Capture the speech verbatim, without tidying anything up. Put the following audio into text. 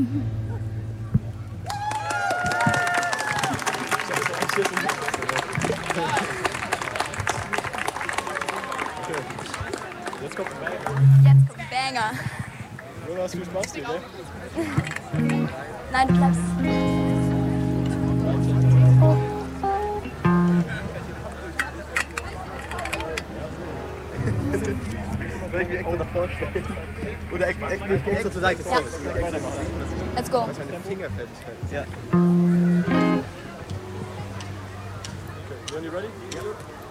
Jetzt kommt ein Banger. Jetzt kommt ein Banger. Du hast viel Spaß dir, ne? Nein, du bleibst. Soll ich mir extra noch vorstellen? Oder extra, extra, extra zur Seite? Ja. Let's go. Das ist meine Fingerfertigkeit. Ja. Okay, you ready? Ja.